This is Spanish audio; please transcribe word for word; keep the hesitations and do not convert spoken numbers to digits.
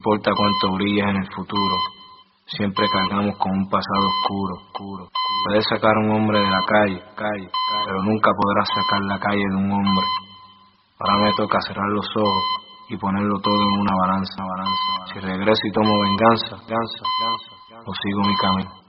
importa cuánto brilles en el futuro, siempre cargamos con un pasado oscuro, oscuro. Puedes sacar a un hombre de la calle, calle, pero nunca podrás sacar la calle de un hombre. Ahora me toca cerrar los ojos y ponerlo todo en una balanza, balanza, balanza. Si regreso y tomo venganza, venganza, venganza, o sigo mi camino.